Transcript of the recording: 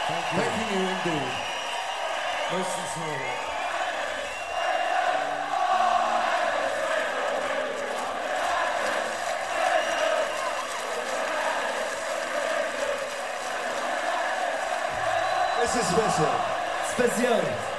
Thanking you indeed. Most sincerely. This is special. Specjalnie.